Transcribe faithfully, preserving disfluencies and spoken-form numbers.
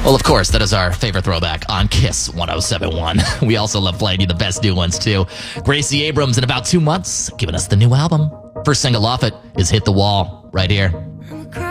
Well, of course, that is our favorite throwback on Kiss one oh seven point one. We also love playing you the best new ones, too. Gracie Abrams, in about two months, giving us the new album. First single off it is Hit the Wall, right here.